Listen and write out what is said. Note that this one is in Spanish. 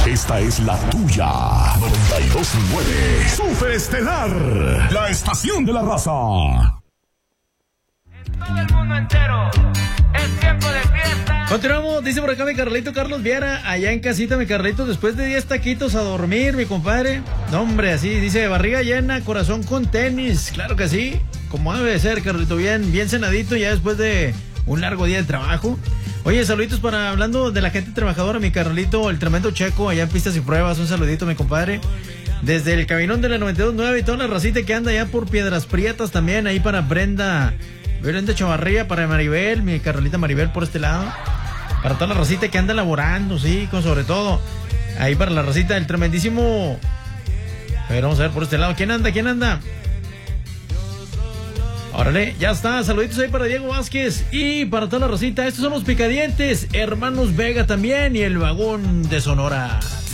Esta es la tuya. 92.9 Super Estelar, la estación de la raza. Todo el mundo entero, es tiempo de fiesta. Continuamos, dice por acá mi Carlito Carlos Viera, allá en casita mi Carlito, después de 10 taquitos a dormir, mi compadre. No, hombre, así, dice, barriga llena, corazón con tenis, claro que sí, como debe de ser, Carlito, bien cenadito ya después de un largo día de trabajo. Oye, saluditos para, hablando de la gente trabajadora, mi Carlito, el tremendo Checo, allá en Pistas y Pruebas, un saludito, mi compadre. Desde el caminón de la 92.9 y toda la racita que anda allá por Piedras Prietas también, ahí para Brenda Chavarría, para Maribel, mi Carolita Maribel por este lado. Para toda la racita que anda laborando, sí, con sobre todo. Ahí para la racita del tremendísimo. A ver, vamos a ver por este lado. ¿Quién anda? Órale, ya está. Saluditos ahí para Diego Vázquez y para toda la racita. Estos son los Picadientes, hermanos Vega también y el Vagón de Sonora.